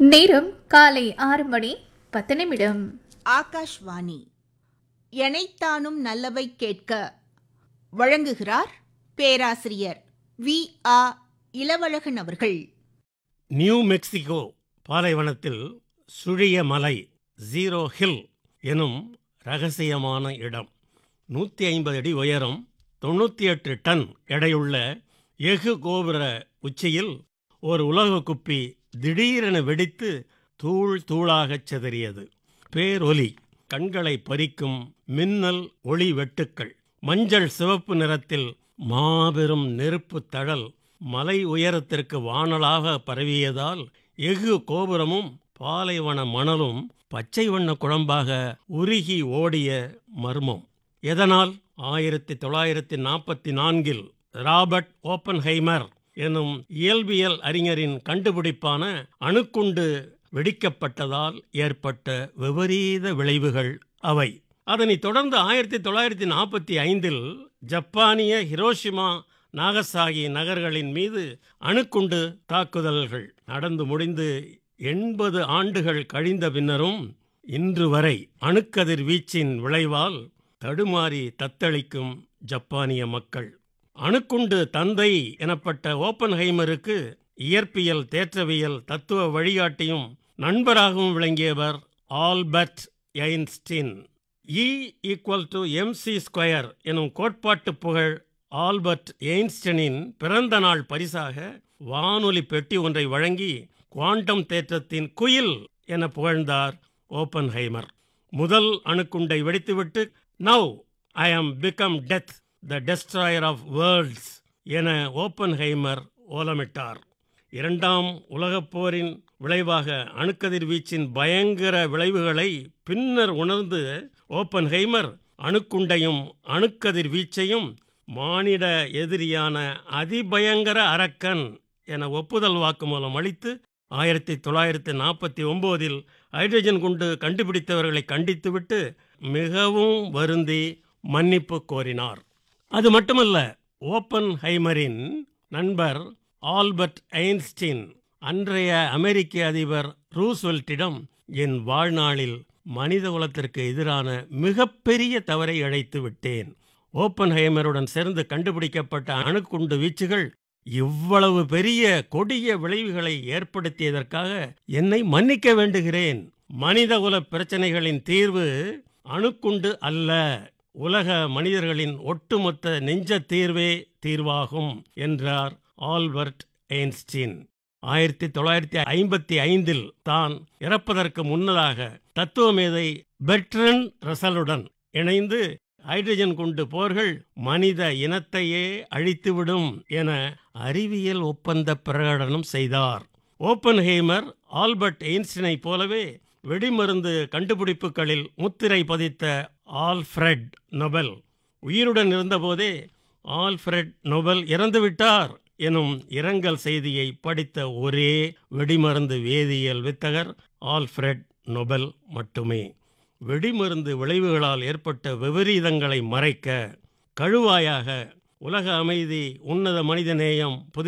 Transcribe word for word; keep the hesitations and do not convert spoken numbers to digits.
நேரம் காலை ஆறு மணி பத்து நிமிடம். ஆகாஷ்வாணி எனைத்தானும் நல்லவை கேட்க வழங்குகிறார் பேராசிரியர் வி ஆ இளவழகன் அவர்கள். நியூ மெக்சிகோ பாலைவனத்தில் சுழிய மலை ஜீரோ ஹில் எனும் இரகசியமான இடம். நூற்றி ஐம்பது அடி உயரம், தொண்ணூற்றி எட்டு டன் எடையுள்ள எஃகு கோபுர உச்சியில் ஒரு உலக குப்பி திடீரென வெடித்து தூள் தூளாகச் சிதறியது. பேரொலி, கண்களை பறிக்கும் மின்னல் ஒளி வெட்டுக்கள், மஞ்சள் சிவப்பு நிறத்தில் மாபெரும் நெருப்பு தழல் மலை உயரத்திற்கு வானலாக பரவியதால் எஃகு கோபுரமும் பாலைவன மணலும் பச்சை வண்ண குழம்பாக உருகி ஓடிய மர்மம். எதனால்? ஆயிரத்தி தொள்ளாயிரத்தி நாற்பத்தி நான்கில் ராபர்ட் ஓப்பன்ஹைமர் எனும் இயல்பியல் அறிஞரின் கண்டுபிடிப்பான அணுக்குண்டு வெடிக்கப்பட்டதால் ஏற்பட்ட விபரீத விளைவுகள் அவை. அதனைத் தொடர்ந்து ஆயிரத்தி தொள்ளாயிரத்தி நாற்பத்தி ஐந்தில் ஜப்பானிய ஹிரோஷிமா நாகசாகி நகர்களின் மீது அணுக்குண்டு தாக்குதல்கள் நடந்து முடிந்து எண்பது ஆண்டுகள் கழிந்த பின்னரும் இன்று வரை அணுக்கதிர் வீச்சின் விளைவால் தடுமாறி தத்தளிக்கும் ஜப்பானிய மக்கள். அணுக்குண்டு தந்தை எனப்பட்ட ஓப்பன்ஹைமருக்கு இயற்பியல், தேற்றவியல், தத்துவ வழிகாட்டியும் நண்பராகவும் விளங்கியவர் Albert Einstein. E equal to MC square எனும் கோட்பாட்டு புகழ் ஆல்பர்ட் ஐன்ஸ்டீனின் பிறந்த நாள் பரிசாக வானொலி பெட்டி ஒன்றை வழங்கி குவாண்டம் தேற்றத்தின் குயில் என புகழ்ந்தார் ஓப்பன்ஹைமர். முதல் அணுக்குண்டை வெடித்துவிட்டு நவ் ஐ ஆம் become death, the destroyer of world's என ஓப்பன்ஹைமர் ஓலமிட்டார். இரண்டாம் உலகப் போரின் விளைவாக அணுக்கதிர் வீச்சின் பயங்கர விளைவுகளை பின்னர் உணர்ந்து ஓப்பன்ஹைமர் அணுக்குண்டையும் அணுக்கதிர் வீச்சையும் மானிட எதிரியான அதிபயங்கர அரக்கன் என ஒப்புதல் வாக்குமூலம் அளித்து ஆயிரத்தி தொள்ளாயிரத்தி நாற்பத்தி ஒன்பதில் ஹைட்ரஜன் குண்டு கண்டுபிடித்தவர்களை கண்டித்துவிட்டு மிகவும் வருந்தி மன்னிப்பு கோரினார். அது மட்டுமல்ல, ஓப்பன்ஹைமரின் நண்பர் ஆல்பர்ட் ஐன்ஸ்டீன் அன்றைய அமெரிக்க அதிபர் ரூஸ்வெல்ட்டிடம் என் வாழ்நாளில் மனித குலத்திற்கு எதிரான மிகப்பெரிய தவறை இழைத்து விட்டேன். ஓப்பன்ஹைமருடன் சேர்ந்து கண்டுபிடிக்கப்பட்ட அணுக்குண்டு வீச்சுகள் இவ்வளவு பெரிய கொடிய விளைவுகளை ஏற்படுத்தியதற்காக என்னை மன்னிக்க வேண்டுகிறேன். மனிதகுல பிரச்சனைகளின் தீர்வு அணுக்குண்டு அல்ல, உலக மனிதர்களின் ஒட்டுமொத்த நெஞ்ச தீர்வே தீர்வாகும் என்றார் ஆல்பர்ட் ஐன்ஸ்டீன். ஆயிரத்தி தொள்ளாயிரத்தி ஐம்பத்தி ஐந்தில் தான் இறப்பதற்கு முன்னதாக தத்துவமேதை பெர்ட்ரண்ட் ரசலுடன் இணைந்து ஹைட்ரஜன் குண்டு போர்கள் மனித இனத்தையே அழித்துவிடும் என அறிவியல் ஒப்பந்த பிரகடனம் செய்தார். ஓப்பன்ஹைமர் ஆல்பர்ட் ஐன்ஸ்டீனை போலவே வெடிமருந்து கண்டுபிடிப்புகளில் முத்திரை பதித்த ஆல்ஃபிரட் நொபெல் உயிருடன் இருந்தபோதே ஆல்ஃபிரட் நொபெல் இறந்துவிட்டார் எனும் இரங்கல் செய்தியை படித்த ஒரே வெடிமருந்து வேதியியல் வித்தகர் ஆல்ஃபிரட் நொபெல் மட்டுமே. வெடிமருந்து விளைவுகளால் ஏற்பட்ட விபரீதங்களை மறைக்க கழுவாயாக உலக அமைதி, உன்னத மனிதநேயம், புதிய